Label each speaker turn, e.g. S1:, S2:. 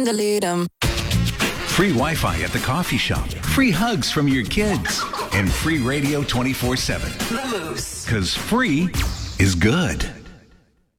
S1: delete them.
S2: Free Wi-Fi at the coffee shop, free hugs from your kids, and free radio 24/7.
S1: The Moose.
S2: Because free is good.